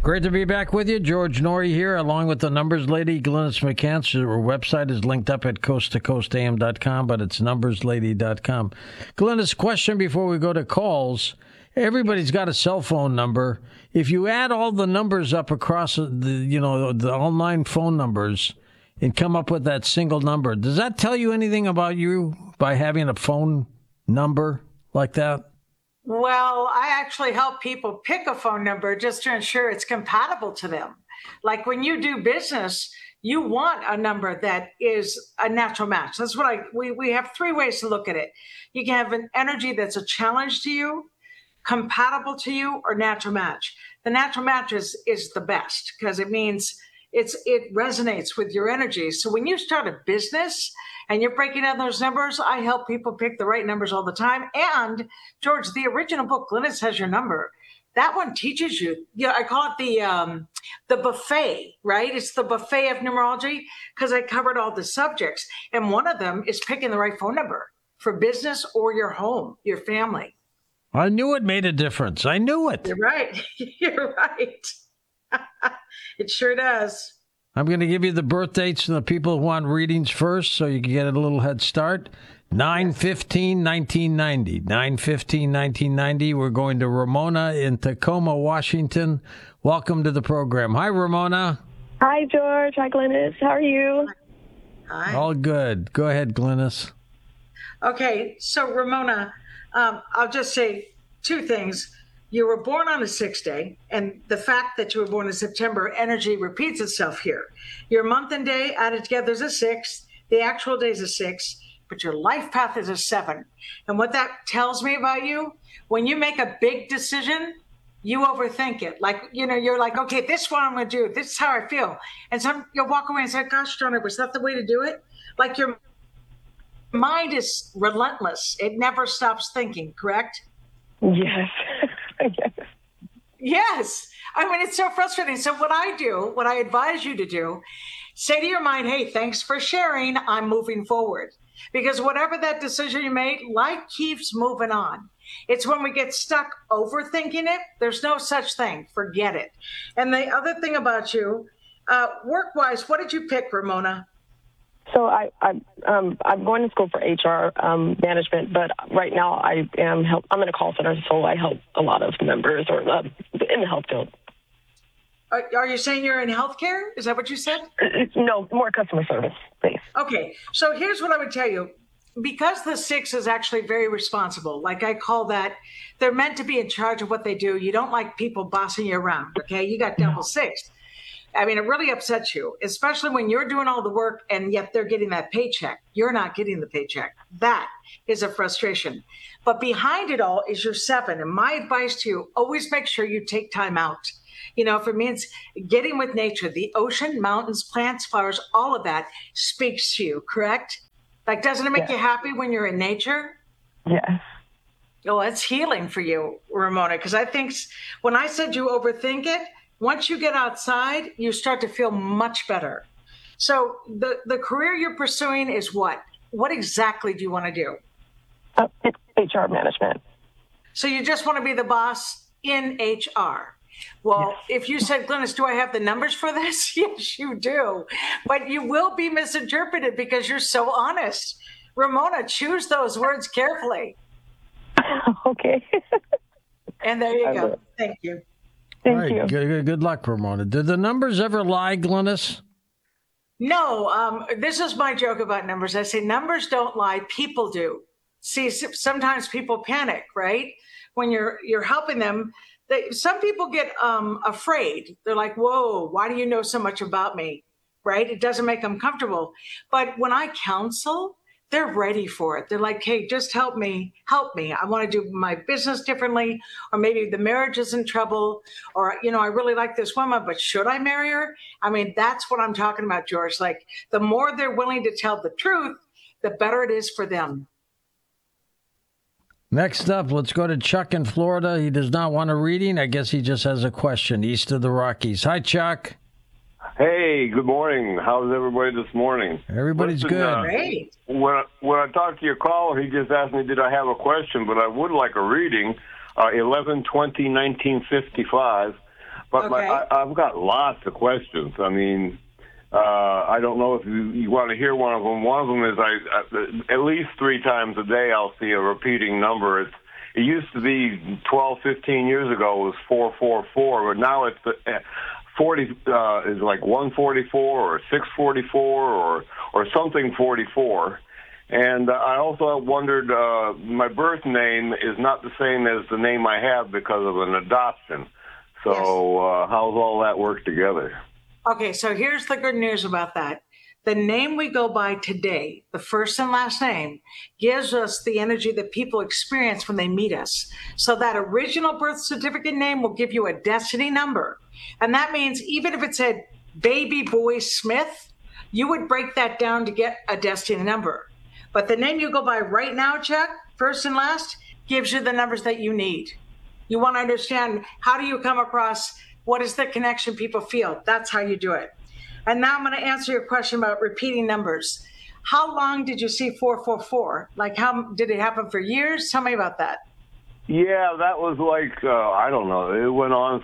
Great to be back with you. George Noory here, along with the numbers lady, Glynis McCants. Her website is linked up at coasttocoastam.com, but it's numberslady.com. Glynis, question before we go to calls. Everybody's got a cell phone number. If you add all the numbers up across the all 9 phone numbers and come up with that single number, does that tell you anything about you by having a phone number like that? Well, I actually help people pick a phone number just to ensure it's compatible to them. Like when you do business, you want a number that is a natural match. That's what we have 3 ways to look at it. You can have an energy that's a challenge to you, compatible to you, or natural match. The natural match is the best because it means it resonates with your energy. So when you start a business and you're breaking down those numbers, I help people pick the right numbers all the time. And George, the original book, Glynis Has Your Number, that one teaches you. I call it the buffet, right? It's the buffet of numerology because I covered all the subjects. And one of them is picking the right phone number for business or your home, your family. I knew it made a difference. I knew it. You're right. You're right. It sure does. I'm going to give you the birth dates and the people who want readings first so you can get a little head start. 9/15/1990. 9/15/1990. We're going to Ramona in Tacoma, Washington. Welcome to the program. Hi, Ramona. Hi, George. Hi, Glynis. How are you? Hi. All good. Go ahead, Glynis. Okay, so Ramona, I'll just say 2 things. You were born on a 6th day, and the fact that you were born in September, energy repeats itself here. Your month and day added together is a 6. The actual day is a 6, but your life path is a 7. And what that tells me about you, when you make a big decision, you overthink it. Like, you're like, okay, this is what I'm going to do. This is how I feel. And you'll walk away and say, gosh, darn it, was that the way to do it? Like your mind is relentless. It never stops thinking, correct? Yes. Yes. I mean, it's so frustrating. So what I advise you to do, say to your mind, hey, thanks for sharing. I'm moving forward. Because whatever that decision you made, life keeps moving on. It's when we get stuck overthinking it, there's no such thing. Forget it. And the other thing about you, work-wise, what did you pick, Ramona? So I'm going to school for HR management, but right now I'm in a call center, so I help a lot of members or in the health field. Are you saying you're in healthcare? Is that what you said? No, more customer service, please. Okay, so here's what I would tell you. Because the 6 is actually very responsible, like I call that, they're meant to be in charge of what they do. You don't like people bossing you around, okay? You got double 6. I mean, it really upsets you, especially when you're doing all the work and yet they're getting that paycheck. You're not getting the paycheck. That is a frustration. But behind it all is your 7. And my advice to you, always make sure you take time out. If it means getting with nature, the ocean, mountains, plants, flowers, all of that speaks to you, correct? Like, doesn't it make you happy when you're in nature? Yes. Oh, it's healing for you, Ramona, because I think when I said you overthink it, once you get outside, you start to feel much better. So the career you're pursuing is what? What exactly do you want to do? It's HR management. So you just want to be the boss in HR. Well, if you said, Glynis, do I have the numbers for this? Yes, you do. But you will be misinterpreted because you're so honest. Ramona, choose those words carefully. Okay. And there you go. Thank you. Thank you. Good luck, Ramona. Did the numbers ever lie, Glynis? No. This is my joke about numbers. I say numbers don't lie. People do. See, sometimes people panic, right? When you're helping them. Some people get afraid. They're like, whoa, why do you know so much about me? Right? It doesn't make them comfortable. But when I counsel, they're ready for it. They're like, hey, just help me. I want to do my business differently. Or maybe the marriage is in trouble. Or, I really like this woman, but should I marry her? I mean, that's what I'm talking about, George. Like, the more they're willing to tell the truth, the better it is for them. Next up, let's go to Chuck in Florida. He does not want a reading. I guess he just has a question east of the Rockies. Hi, Chuck. Hey, good morning. How's everybody this morning? Everybody's good. Great. When I talked to your caller, he just asked me, did I have a question? But I would like a reading. 11/20/1955. But Okay. I've got lots of questions. I mean, I don't know if you want to hear one of them. One of them is at least 3 times a day I'll see a repeating number. It used to be 12, 15 years ago it was 444, but now it's 40 is like 144 or 644 or something 44. And I also wondered, my birth name is not the same as the name I have because of an adoption. So how's all that work together? Okay, so here's the good news about that. The name we go by today, the first and last name, gives us the energy that people experience when they meet us. So that original birth certificate name will give you a destiny number. And that means even if it said Baby Boy Smith, you would break that down to get a destiny number. But the name you go by right now, Chuck, first and last, gives you the numbers that you need. You want to understand, how do you come across, what is the connection people feel? That's how you do it. And now I'm going to answer your question about repeating numbers. How long did you see 444? Like, how did it happen for years? Tell me about that. Yeah, that was like, I don't know, it went on